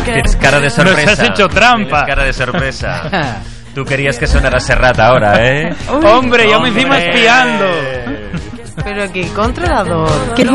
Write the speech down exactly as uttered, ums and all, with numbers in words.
Tienes cara de sorpresa. Nos has hecho trampa. Tienes cara de sorpresa. Tú querías que sonara Serrat ahora, ¿eh? Uy, hombre, yo me encima espiando. Pero qué controlador. ¿Qué